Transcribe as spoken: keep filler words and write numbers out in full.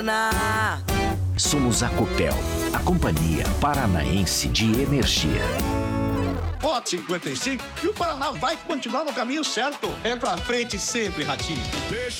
Paraná. Somos a Copel, a Companhia Paranaense de Energia. Vote cinquenta e cinco e o Paraná vai continuar no caminho certo. É pra frente sempre, Ratinho. Deixa